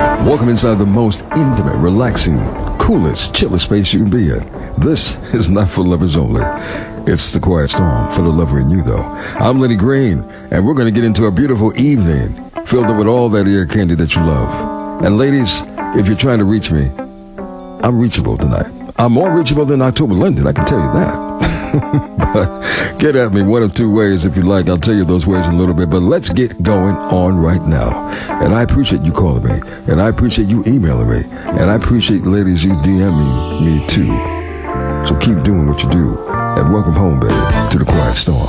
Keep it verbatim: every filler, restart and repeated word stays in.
Welcome inside the most intimate, relaxing, coolest, chillest space you can be in. This is not for lovers only. It's the Quiet Storm for the lover in you, though. I'm Lenny Green, and we're going to get into a beautiful evening filled up with all that ear candy that you love. And ladies, if you're trying to reach me, I'm reachable tonight. I'm more reachable than October London, I can tell you that. But get at me one of two ways if you like. I'll tell you those ways in a little bit. But let's get going on right now. And I appreciate you calling me. And I appreciate you emailing me. And I appreciate, ladies, you DMing me too. So keep doing what you do. And welcome home, baby, to the Quiet Storm.